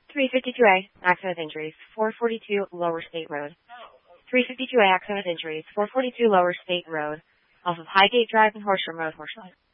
352A, accident with injuries, 442 Lower State Road. 352A, accident with injuries, 442 Lower State Road, off of Highgate Drive and Horsham Road, Horsham.